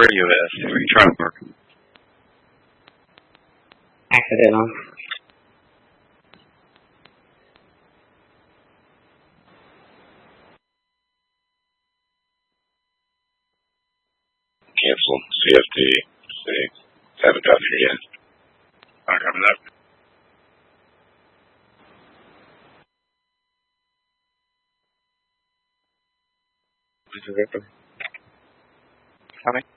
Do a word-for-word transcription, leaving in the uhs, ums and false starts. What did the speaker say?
radio is. Are you trying to work? Accidental. Cancel. C F T. See. Haven't gotten here yet. Alright, copy that. Copy.